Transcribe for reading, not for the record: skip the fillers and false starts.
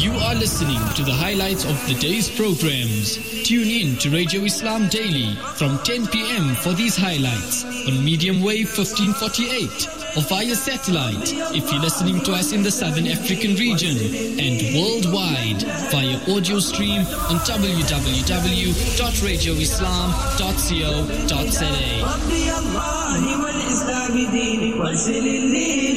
You are listening to the highlights of the day's programs. Tune in to Radio Islam Daily from 10 p.m. for these highlights on medium wave 1548 or via satellite if you're listening to us in the Southern African region, and worldwide via audio stream on www.radioislam.co.za.